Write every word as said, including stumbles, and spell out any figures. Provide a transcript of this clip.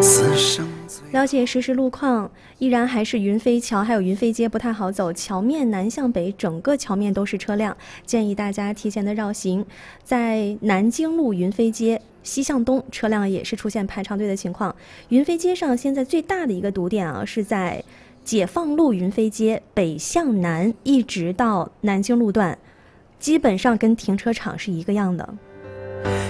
了解实时路况，依然还是云飞桥还有云飞街不太好走，桥面南向北整个桥面都是车辆，建议大家提前的绕行。在南京路云飞街西向东，车辆也是出现排长队的情况。云飞街上现在最大的一个堵点啊，是在解放路云飞街北向南一直到南京路段，基本上跟停车场是一个样的。